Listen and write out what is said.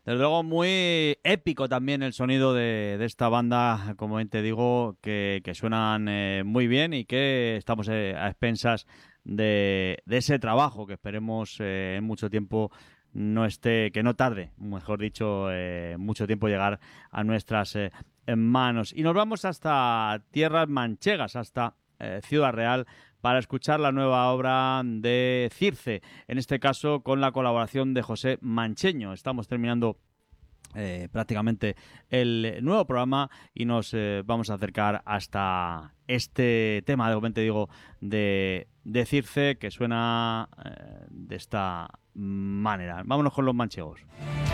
Desde luego muy épico también el sonido de esta banda, como bien te digo, que suenan muy bien y que estamos a expensas de ese trabajo que esperemos en mucho tiempo no esté, que no tarde, mejor dicho, mucho tiempo llegar a nuestras manos. Y nos vamos hasta tierras manchegas, hasta Ciudad Real, para escuchar la nueva obra de Circe, en este caso con la colaboración de José Mancheño. Estamos terminando prácticamente el nuevo programa y nos vamos a acercar hasta este tema, de repente digo, de Circe, que suena de esta manera. Vámonos con los manchegos.